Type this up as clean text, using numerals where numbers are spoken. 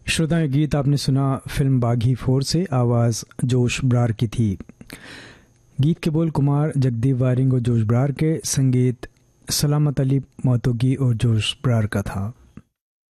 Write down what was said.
श्रोताएं, गीत आपने सुना फिल्म बागी 4 से। आवाज़ जोश ब्रार की थी। गीत के बोल कुमार जगदीप वायरिंग और जोश ब्रार के, संगीत सलामत अली मोतोगी और जोश ब्रार का था।